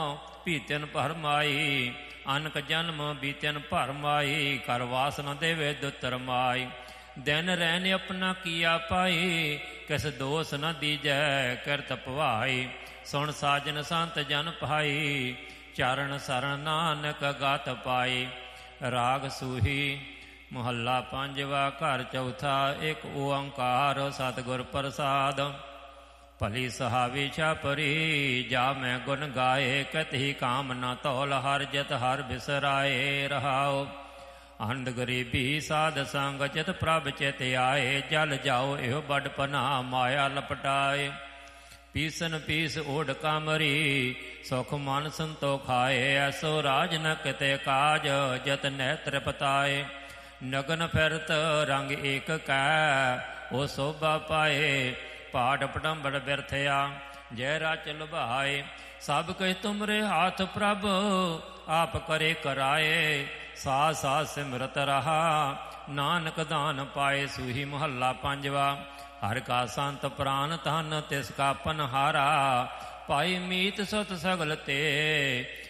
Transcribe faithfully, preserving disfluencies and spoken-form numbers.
ਭੀਤਨ ਭਰਮਾਈ, ਅਨਕ ਜਨਮ ਬੀਤਨ ਭਰਮਾਈ, ਕਰ ਵਾਸਨਾ ਦੇਵੇ ਦੁੱਤਰ ਮਾਈ। ਦਿਨ ਰਹਿਨ ਆਪਣਾ ਕੀਆ ਪਾਈ, ਕਿਸ ਦੋਸ ਨ ਦੀਜੈ ਕਿਰਤ ਭਵਾਈ। ਸੁਣ ਸਾਜਨ ਸੰਤ ਜਨ ਭਾਈ, ਚਰਨ ਸਰਣ ਨਾਨਕ ਗਤ ਪਾਈ। ਰਾਗ ਸੂਹੀ ਮੁਹੱਲਾ ਪੰਜਵਾ, ਘਰ ਚੌਥਾ। ਇੱਕ ਓੰਕਾਰ ਸਤਿਗੁਰ ਪ੍ਰਸਾਦ। ਭਲੀ ਸਹਾਵੀ ਛਾਪਰੀ, ਜਾ ਮੈਂ ਗੁਣ ਗਾਏ। ਕਤਹੀ ਕਾਮ ਨ ਧੌਲ, ਹਰ ਜਿਤ ਹਰ ਬਿਸਰਾਏ। ਰਹਾਉ ਅੰਧ ਗਰੀਬੀ ਸਾਧ ਸੰਗ, ਜਿਤ ਪ੍ਰਭ ਚਿਤ ਆਏ। ਜਲ ਜਾਓ ਇਹੋ ਬੜ ਪਨਾਹ, ਮਾਇਆ ਲਪਟਾਏ। ਪੀਸਨ ਪੀਸ ਓਢ ਕਾਮਰੀ, ਸੁਖ ਮਨ ਸੰਤੋਖਾਏ। ਐਸੋ ਰਾਜ ਨ ਕਿਤੇ ਕਾਜ, ਜਤ ਨੇਤਰ ਪਤਾਏ। ਨਗਨ ਫਿਰਤ ਰੰਗ ਏਕ ਕੈ, ਉਹ ਸੋਭਾ ਪਾਏ। ਪਾੜ ਪਟੰਬੜ ਬਿਰਥਿਆ, ਜੈ ਰਚ ਲੁਭਾਏ। ਸਭ ਕੁਛ ਤੁਮਰੇ ਹਾਥ ਪ੍ਰਭ, ਆਪ ਕਰੇ ਕਰਾਏ। ਸਾਧ ਸਾਧ ਸਿਮਰਤ ਰਹਾ, ਨਾਨਕ ਦਾਨ ਪਾਏ। ਸੂਹੀ ਮੁਹੱਲਾ ਪੰਜਵਾ। ਹਰ ਕਾ ਸੰਤ ਪ੍ਰਾਨ ਧਨ, ਤਿਸ ਕਾ ਪਨਹਾਰਾ। ਪਾਈ ਮੀਤ ਸੁਤ ਸਗਲ ਤੇ,